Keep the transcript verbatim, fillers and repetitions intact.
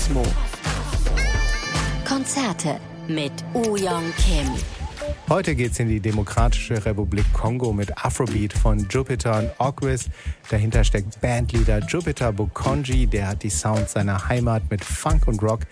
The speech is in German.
Cosmo. Konzerte mit Woo-Young Kim. Heute geht's in die Demokratische Republik Kongo mit Afrobeat von Jupiter und Ogwis. Dahinter steckt Bandleader Jupiter Bokonji, der hat die Sounds seiner Heimat mit Funk und Rock